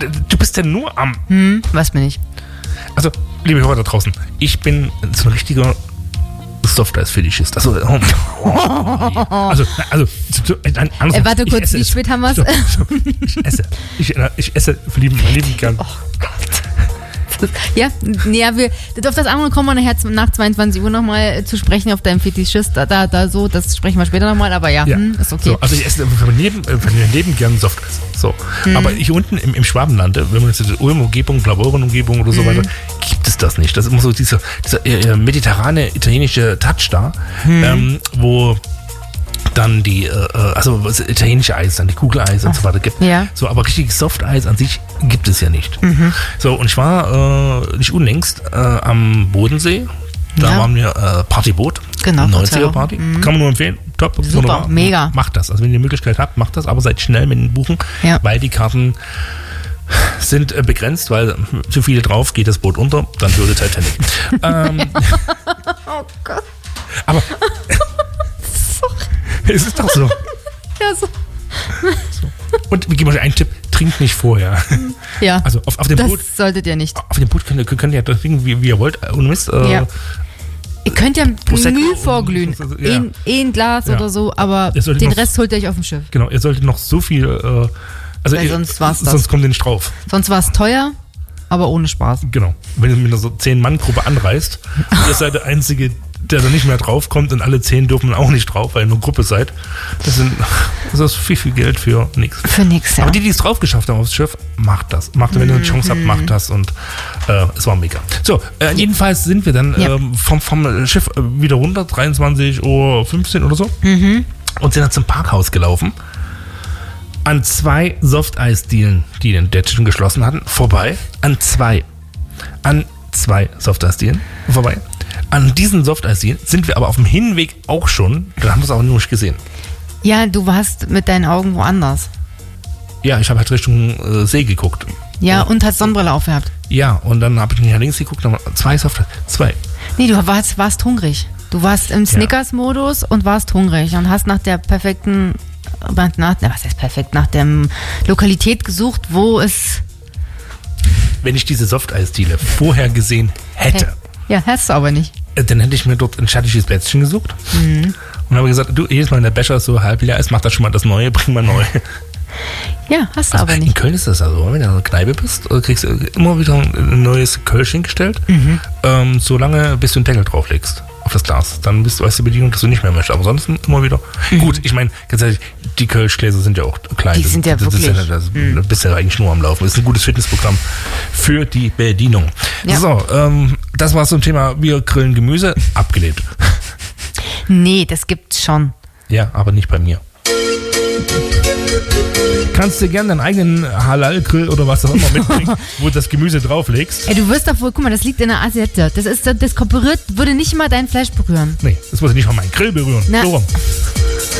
Du bist ja nur am... Was bin ich? Also, liebe Hörer da draußen, ich bin so ein richtiger Softeis-Fetischist. Also, warte kurz, wie spät haben wir es? Ich esse lieben gern. Oh Gott. Ja, auf das andere kommen wir nachher nach 22 Uhr nochmal zu sprechen, auf deinem Fetischist. Das sprechen wir später nochmal, aber ist okay. So, also ich esse von neben gern Softeis. So. Aber hier unten im Schwabenland, wenn man jetzt die Ulm-Umgebung, Blaubeuren-Umgebung oder so weiter, gibt es das nicht. Das ist immer so dieser mediterrane, italienische Touch da, wo dann das italienische Eis, dann die Kugeleis und so weiter gibt. Ja. So, aber richtig Softeis an sich gibt es ja nicht. So, und ich war nicht unlängst am Bodensee. Da waren wir Partyboot. Genau. 90er-Party. Kann man nur empfehlen. Top. Super, wunderbar. mega. Macht das. Also wenn ihr die Möglichkeit habt, macht das. Aber seid schnell mit den Buchen, weil die Karten sind begrenzt, weil zu viele drauf, geht das Boot unter, dann würde Titanic. Oh Gott. Aber es ist doch so. Ja, so. Und wir geben euch einen Tipp, trinkt nicht vorher. Ja, also auf dem das Boot, solltet ihr nicht. Auf dem Boot könnt ihr trinken, wie ihr wollt, ohne Mist. Ihr könnt ja Prosecco Mühe vorglühen, ein Glas oder so, aber den Rest holt ihr euch auf dem Schiff. Genau, ihr solltet noch so viel, sonst war's das. Sonst kommt ihr nicht drauf. Sonst war es teuer, aber ohne Spaß. Genau, wenn ihr mit einer so 10-Mann-Gruppe anreist, ihr seid der Einzige, der da nicht mehr drauf kommt und alle 10 dürfen auch nicht drauf, weil ihr nur Gruppe seid. Das ist viel Geld für nichts. Für nichts, ja. Aber die es drauf geschafft haben aufs Schiff, macht das. Wenn ihr eine Chance habt, macht das. Und es war mega. So, jedenfalls sind wir dann vom Schiff wieder runter, 23:15 Uhr oder so. Und sind dann zum Parkhaus gelaufen. An 2 Softeis-Dealen, die den Dätschen geschlossen hatten, vorbei. An zwei Softeis-Dealen vorbei. An diesen Softeis-Dealen sind wir aber auf dem Hinweg auch schon, da haben wir es aber nur nicht gesehen. Ja, du warst mit deinen Augen woanders. Ja, ich habe halt Richtung See geguckt. Ja, und hast Sonnenbrille aufgehabt. Ja, und dann habe ich nach links geguckt, dann waren 2 Softeis. 2. Nee, du warst hungrig. Du warst im Snickers-Modus und warst hungrig und hast nach der perfekten, nach der Lokalität gesucht, wo es... Wenn ich diese Softeis-Deale vorher gesehen hätte... Ja, hast du aber nicht. Dann hätte ich mir dort ein schattiges Plätzchen gesucht und habe gesagt, du, jedes Mal in der Becher so halb leer ist, mach das schon mal das Neue, bring mal neu. Ja, hast du aber nicht. In Köln ist das also, wenn du in einer Kneipe bist, kriegst du immer wieder ein neues Kölsch hingestellt, solange bis du einen Deckel drauflegst auf das Glas. Dann weißt du die Bedienung, dass du nicht mehr möchtest. Aber ansonsten immer wieder. Gut, ich meine, ganz ehrlich, die Kölschgläser sind ja auch klein. Die sind ja wirklich. Da bist du ja eigentlich nur am Laufen. Das ist ein gutes Fitnessprogramm für die Bedienung. Ja. So, das war so ein Thema, wir grillen Gemüse, abgelehnt. Nee, das gibt's schon. Ja, aber nicht bei mir. Kannst du gerne deinen eigenen Halal-Grill oder was auch immer mitbringen, wo du das Gemüse drauflegst. Ey, du wirst doch wohl, guck mal, das liegt in der Asiette. Das kooperiert, würde nicht mal dein Fleisch berühren. Nee, das würde nicht mal meinen Grill berühren. So rum.